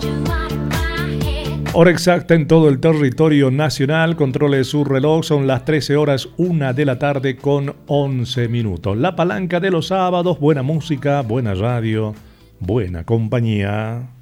Hora exacta en todo el territorio nacional. Controle su reloj, son las 13 horas 1 de la tarde con 11 minutos. La palanca de los sábados, buena música, buena radio, buena compañía.